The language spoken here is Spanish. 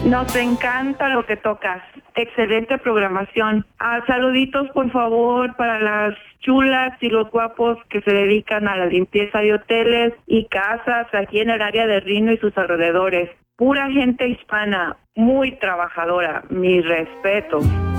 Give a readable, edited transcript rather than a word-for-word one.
Nos encanta lo que tocas. Excelente programación. Saluditos, por favor, para las chulas y los guapos que se dedican a la limpieza de hoteles y casas aquí en el área de Reno y sus alrededores. Pura gente hispana, muy trabajadora. Mis respetos.